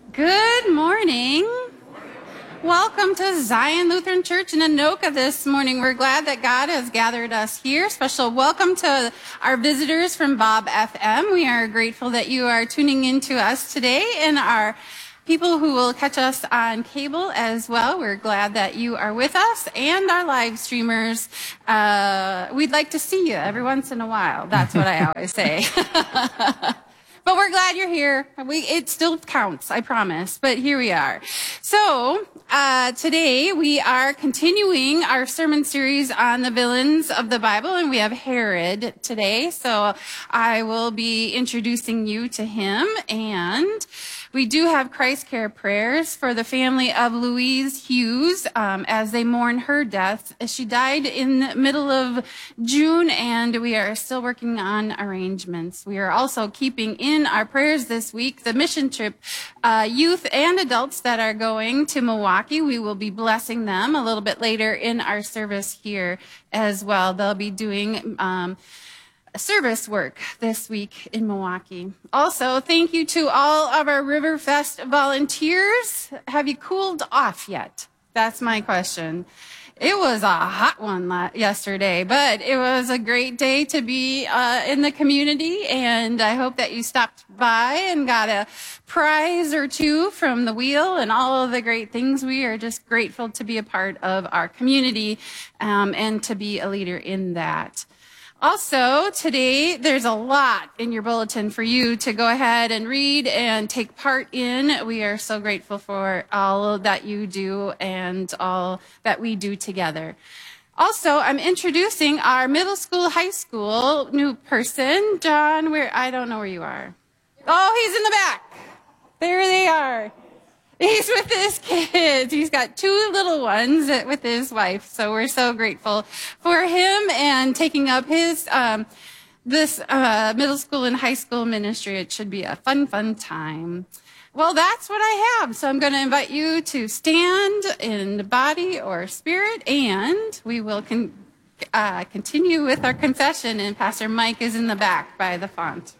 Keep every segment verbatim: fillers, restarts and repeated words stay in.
Good morning. Welcome to Zion Lutheran Church in Anoka this morning. We're glad that God has gathered us here. Special welcome to our visitors from Bob F M. We are grateful that you are tuning in to us today, and our people who will catch us on cable as well. We're glad that you are with us, and our live streamers. Uh, we'd like to see you every once in a while. That's what I always say. But we're glad you're here. We, it still counts, I promise. But here we are. So uh, today we are continuing our sermon series on the villains of the Bible, and we have Herod today. So I will be introducing you to him, and we do have Christ Care prayers for the family of Louise Hughes um, as they mourn her death. She died in the middle of June, and we are still working on arrangements. We are also keeping in our prayers this week the mission trip uh, youth and adults that are going to Milwaukee. We will be blessing them a little bit later in our service here as well. They'll be doing um, service work this week in Milwaukee. Also, thank you to all of our Riverfest volunteers. Have you cooled off yet? That's my question. It was a hot one yesterday, but it was a great day to be uh, in the community, and I hope that you stopped by and got a prize or two from the wheel and all of the great things. We are just grateful to be a part of our community um, and to be a leader in that. Also, today, there's a lot in your bulletin for you to go ahead and read and take part in. We are so grateful for all that you do and all that we do together. Also, I'm introducing our middle school, high school new person. John, where, I don't know where you are. Oh, he's in the back. There they are. He's with his kids. He's got two little ones with his wife. So we're so grateful for him and taking up his, um, this, uh, middle school and high school ministry. It should be a fun, fun time. Well, that's what I have. So I'm going to invite you to stand in body or spirit, and we will con- uh, continue with our confession. And Pastor Mike is in the back by the font.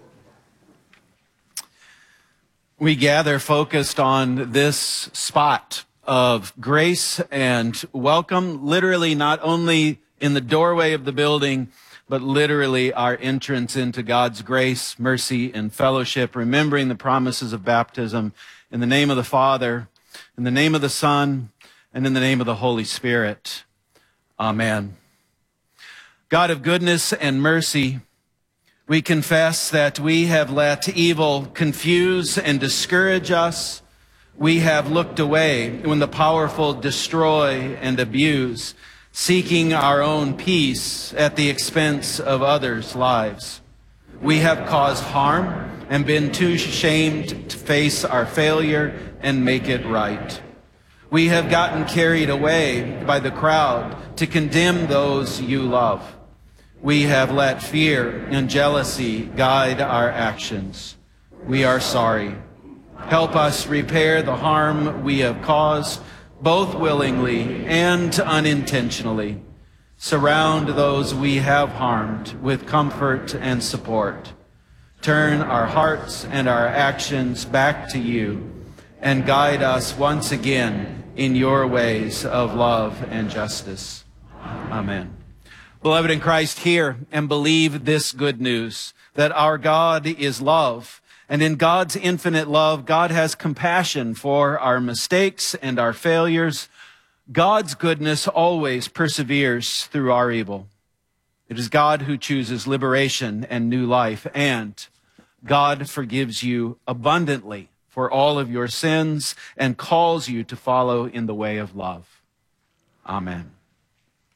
We gather focused on this spot of grace and welcome, literally not only in the doorway of the building, but literally our entrance into God's grace, mercy, and fellowship, remembering the promises of baptism in the name of the Father, in the name of the Son, and in the name of the Holy Spirit. Amen. God of goodness and mercy, we confess that we have let evil confuse and discourage us. We have looked away when the powerful destroy and abuse, seeking our own peace at the expense of others' lives. We have caused harm and been too ashamed to face our failure and make it right. We have gotten carried away by the crowd to condemn those you love. We have let fear and jealousy guide our actions. We are sorry. Help us repair the harm we have caused, both willingly and unintentionally. Surround those we have harmed with comfort and support. Turn our hearts and our actions back to you, and guide us once again in your ways of love and justice. Amen. Beloved in Christ, hear and believe this good news, that our God is love. And in God's infinite love, God has compassion for our mistakes and our failures. God's goodness always perseveres through our evil. It is God who chooses liberation and new life, and God forgives you abundantly for all of your sins and calls you to follow in the way of love. Amen.